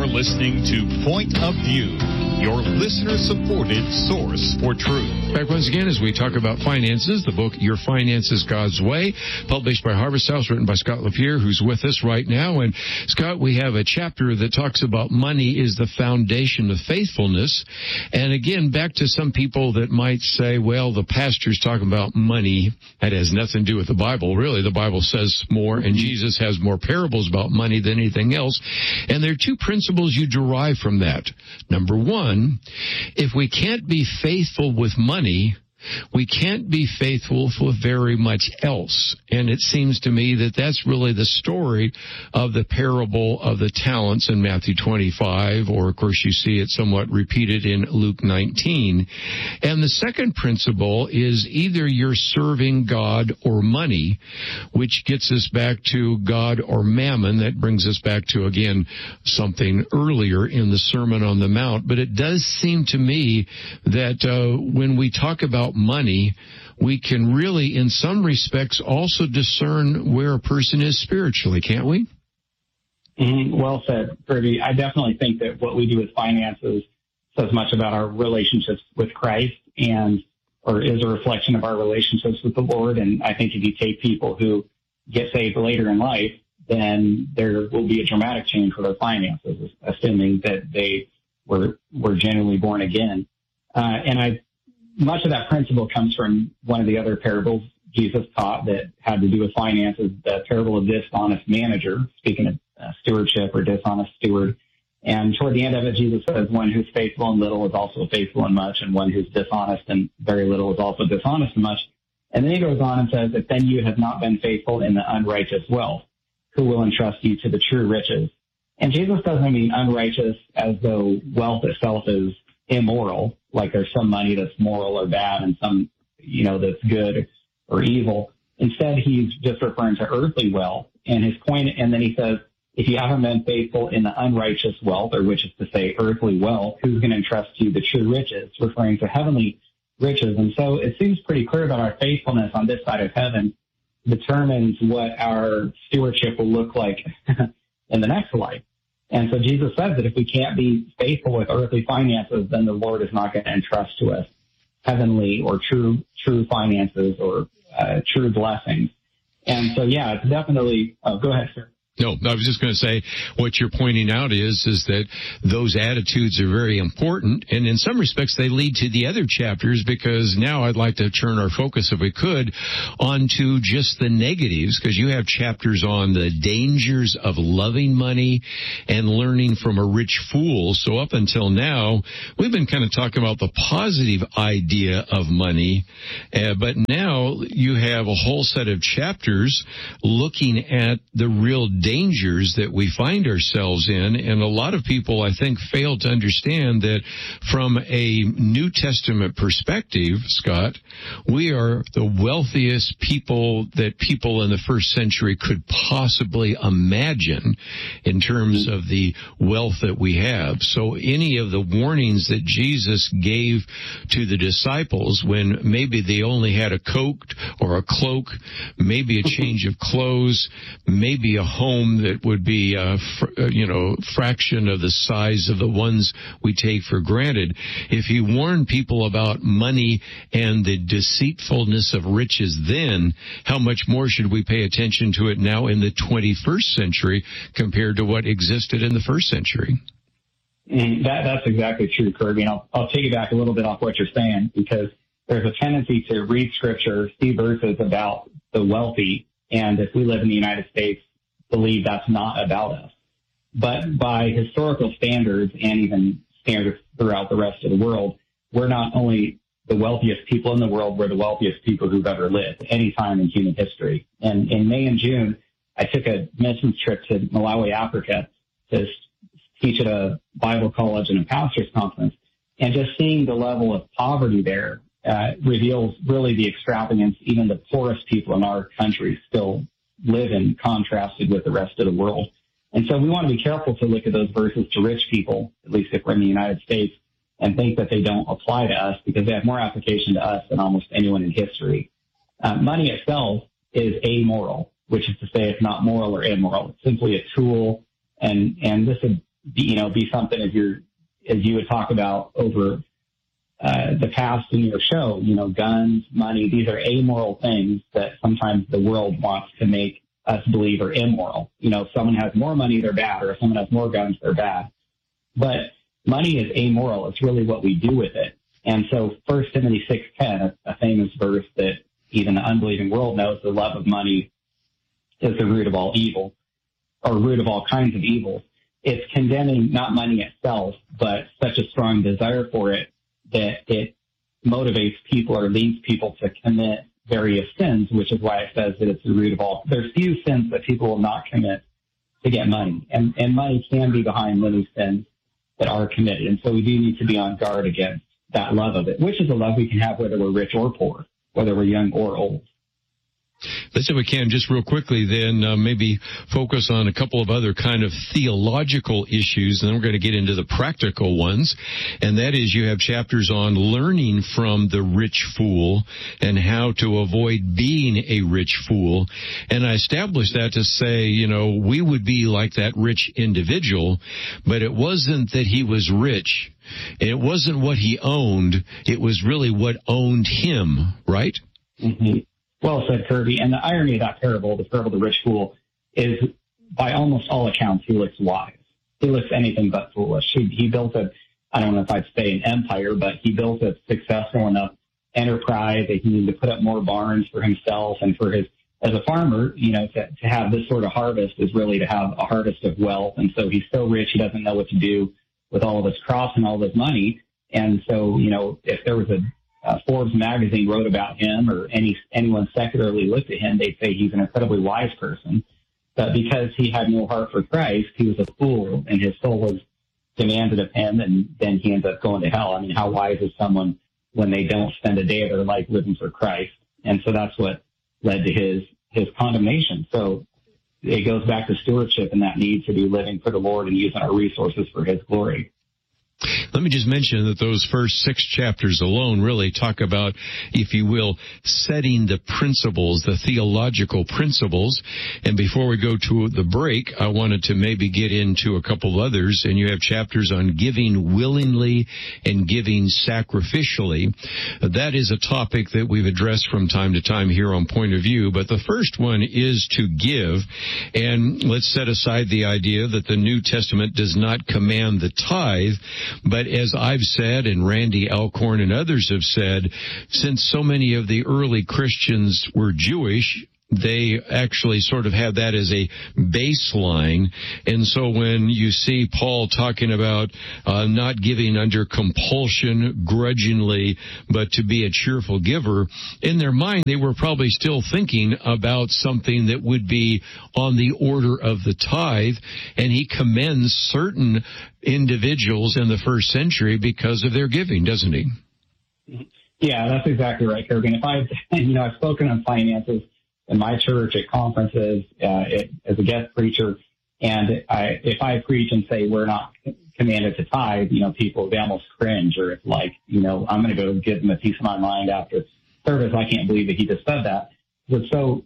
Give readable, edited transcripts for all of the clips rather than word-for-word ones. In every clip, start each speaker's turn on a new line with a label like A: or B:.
A: listening to Point of View, your listener-supported source for truth.
B: Back once again as we talk about finances, the book Your Finances God's Way, published by Harvest House, written by Scott Lapierre, who's with us right now. And Scott, we have a chapter that talks about money is the foundation of faithfulness. And again, back to some people that might say, well, the pastor's talking about money. That has nothing to do with the Bible. Really, the Bible says more, and Jesus has more parables about money than anything else. And there are two principles you derive from that. Number one, if we can't be faithful with money, we can't be faithful for very much else. And it seems to me that that's really the story of the parable of the talents in Matthew 25, or of course you see it somewhat repeated in Luke 19. And the second principle is either you're serving God or money, which gets us back to God or mammon. That brings us back to, again, something earlier in the Sermon on the Mount. But it does seem to me that when we talk about money, we can really, in some respects, also discern where a person is spiritually, can't we?
C: Well said, Kirby. I definitely think that what we do with finances says much about our relationships with Christ or is a reflection of our relationships with the Lord. And I think if you take people who get saved later in life, then there will be a dramatic change for their finances, assuming that they were genuinely born again. Much of that principle comes from one of the other parables Jesus taught that had to do with finances, the parable of dishonest manager, speaking of stewardship or dishonest steward. And toward the end of it, Jesus says, one who's faithful in little is also faithful in much, and one who's dishonest in very little is also dishonest in much. And then he goes on and says, if then you have not been faithful in the unrighteous wealth, who will entrust you to the true riches? And Jesus doesn't mean unrighteous as though wealth itself is immoral, like there's some money that's moral or bad and some, that's good or evil. Instead, he's just referring to earthly wealth. And his point, and then he says, if you haven't been faithful in the unrighteous wealth, or which is to say earthly wealth, who's going to entrust you the true riches, referring to heavenly riches. And so it seems pretty clear that our faithfulness on this side of heaven determines what our stewardship will look like in the next life. And so Jesus says that if we can't be faithful with earthly finances, then the Lord is not going to entrust to us heavenly or true finances or true blessings. And so, yeah, it's definitely, go ahead, sir.
B: No, I was just going to say what you're pointing out is that those attitudes are very important, and in some respects they lead to the other chapters, because now I'd like to turn our focus, if we could, onto just the negatives, because you have chapters on the dangers of loving money and learning from a rich fool. So up until now, we've been kind of talking about the positive idea of money, but now you have a whole set of chapters looking at the real dangers that we find ourselves in. And a lot of people, I think, fail to understand that from a New Testament perspective, Scott, we are the wealthiest people that people in the first century could possibly imagine in terms of the wealth that we have. So any of the warnings that Jesus gave to the disciples when maybe they only had a coat or a cloak, maybe a change of clothes, maybe a home that would be a fraction of the size of the ones we take for granted. If he warned people about money and the deceitfulness of riches then, how much more should we pay attention to it now in the 21st century compared to what existed in the first century?
C: That's exactly true, Kirby. And I'll take you back a little bit off what you're saying, because there's a tendency to read scripture, see verses about the wealthy, and if we live in the United States, believe that's not about us. But by historical standards and even standards throughout the rest of the world, we're not only the wealthiest people in the world, we're the wealthiest people who've ever lived any time in human history. And in May and June, I took a missions trip to Malawi, Africa to teach at a Bible college and a pastor's conference. And just seeing the level of poverty there reveals really the extravagance even the poorest people in our country still live in, contrasted with the rest of the world. And so we want to be careful to look at those verses to rich people, at least if we're in the United States, and think that they don't apply to us, because they have more application to us than almost anyone in history. Money itself is amoral, which is to say it's not moral or immoral. It's simply a tool, and this would be something as you would talk about over the past in your show, guns, money, these are amoral things that sometimes the world wants to make us believe are immoral. If someone has more money, they're bad, or if someone has more guns, they're bad. But money is amoral. It's really what we do with it. And so 1 Timothy 6:10, a famous verse that even the unbelieving world knows, the love of money is the root of all evil, or root of all kinds of evil. It's condemning not money itself, but such a strong desire for it that it motivates people or leads people to commit various sins, which is why it says that it's the root of all. There's few sins that people will not commit to get money. And money can be behind many sins that are committed. And so we do need to be on guard against that love of it, which is a love we can have whether we're rich or poor, whether we're young or old.
B: Let's see if we can just real quickly then maybe focus on a couple of other kind of theological issues, and then we're going to get into the practical ones. And that is, you have chapters on learning from the rich fool and how to avoid being a rich fool. And I established that to say, we would be like that rich individual, but it wasn't that he was rich. It wasn't what he owned. It was really what owned him, right?
C: Mm-hmm. Well said, Kirby. And the irony of that parable, the parable of the rich fool, is by almost all accounts, he looks wise. He looks anything but foolish. He built I don't know if I'd say an empire, but he built a successful enough enterprise that he needed to put up more barns for himself and for as a farmer, to have this sort of harvest is really to have a harvest of wealth. And so he's so rich, he doesn't know what to do with all of his crops and all of his money. And so, if there was Forbes magazine wrote about him, or anyone secularly looked at him, they'd say he's an incredibly wise person. But because he had no heart for Christ, he was a fool, and his soul was demanded of him, and then he ends up going to hell. I mean, how wise is someone when they don't spend a day of their life living for Christ? And so that's what led to his condemnation. So it goes back to stewardship and that need to be living for the Lord and using our resources for his glory.
B: Let me just mention that those first 6 chapters alone really talk about, if you will, setting the principles, the theological principles. And before we go to the break, I wanted to maybe get into a couple others. And you have chapters on giving willingly and giving sacrificially. That is a topic that we've addressed from time to time here on Point of View. But the first one is to give. And let's set aside the idea that the New Testament does not command the tithe. But as I've said, and Randy Alcorn and others have said, since so many of the early Christians were Jewish, they actually sort of have that as a baseline. And so when you see Paul talking about not giving under compulsion, grudgingly, but to be a cheerful giver, in their mind they were probably still thinking about something that would be on the order of the tithe. And he commends certain individuals in the first century because of their giving, doesn't he?
C: Yeah, that's exactly right, Kirby. And if I've spoken on finances in my church at conferences as a guest preacher, and if I preach and say we're not commanded to tithe, people, they almost cringe, or it's like, I'm going to go give them a piece of my mind after service. I can't believe that he just said that. It's so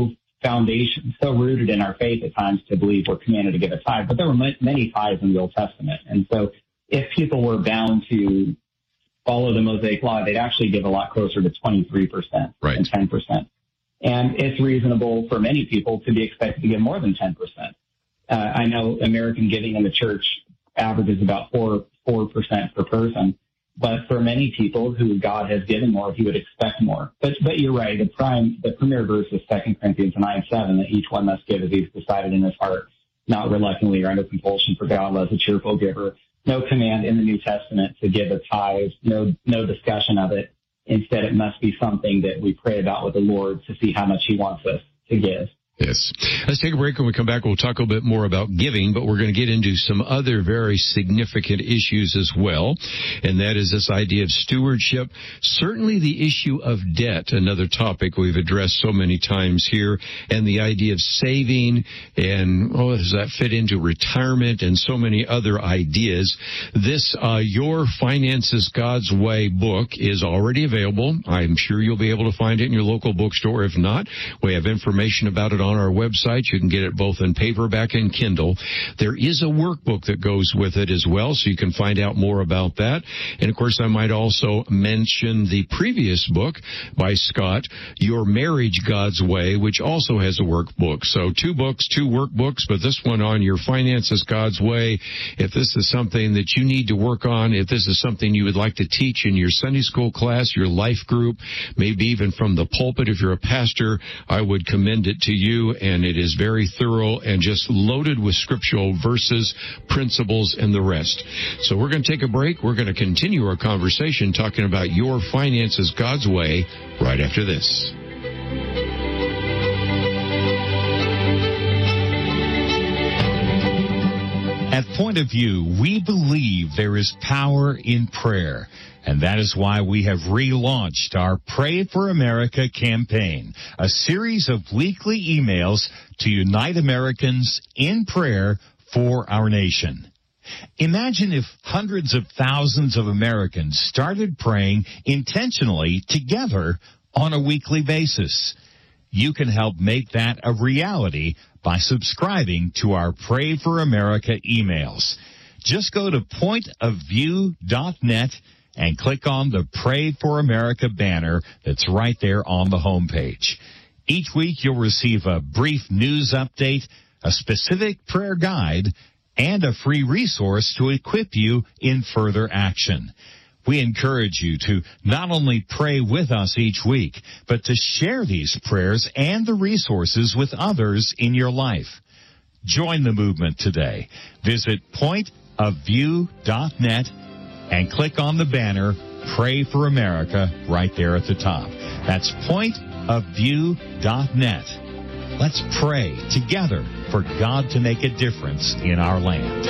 C: rooted in our faith at times to believe we're commanded to give a tithe. But there were many tithes in the Old Testament. And so if people were bound to follow the Mosaic Law, they'd actually give a lot closer to 23%
B: right.
C: and 10%. And it's reasonable for many people to be expected to give more than 10%. I know American giving in the church averages about 4% per person. But for many people who God has given more, he would expect more. But you're right. The premier verse is 2 Corinthians 9:7, that each one must give as he's decided in his heart, not reluctantly or under compulsion, for God loves a cheerful giver. No command in the New Testament to give a tithe, no discussion of it. Instead, it must be something that we pray about with the Lord to see how much he wants us to give.
B: Yes. Let's take a break. When we come back, we'll talk a little bit more about giving, but we're going to get into some other very significant issues as well, and that is this idea of stewardship. Certainly the issue of debt, another topic we've addressed so many times here, and the idea of saving, and does that fit into retirement, and so many other ideas. This Your Finances God's Way book is already available. I'm sure you'll be able to find it in your local bookstore. If not, we have information about it on our website. You can get it both in paperback and Kindle. There is a workbook that goes with it as well, so you can find out more about that. And, of course, I might also mention the previous book by Scott, Your Marriage God's Way, which also has a workbook. So 2 books, 2 workbooks, but this one on Your Finances God's Way. If this is something that you need to work on, if this is something you would like to teach in your Sunday school class, your life group, maybe even from the pulpit if you're a pastor, I would commend it to you. And it is very thorough and just loaded with scriptural verses, principles, and the rest. So we're going to take a break. We're going to continue our conversation talking about Your Finances God's Way right after this.
D: At Point of View, we believe there is power in prayer, and that is why we have relaunched our Pray for America campaign, a series of weekly emails to unite Americans in prayer for our nation. Imagine if hundreds of thousands of Americans started praying intentionally together on a weekly basis. You can help make that a reality by subscribing to our Pray for America emails. Just go to pointofview.net and click on the Pray for America banner that's right there on the homepage. Each week you'll receive a brief news update, a specific prayer guide, and a free resource to equip you in further action. We encourage you to not only pray with us each week, but to share these prayers and the resources with others in your life. Join the movement today. Visit pointofview.net and click on the banner, Pray for America, right there at the top. That's pointofview.net. Let's pray together for God to make a difference in our land.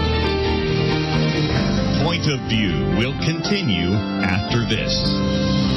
D: Point of View will continue after this.